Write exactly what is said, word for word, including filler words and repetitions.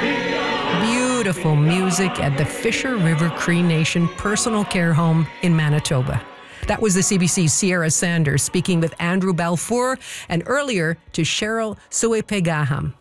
Beautiful music at the Fisher River Cree Nation Personal Care Home in Manitoba. That was the C B C's Sierra Sanders speaking with Andrew Balfour, and earlier to Cheryl Suepegaham.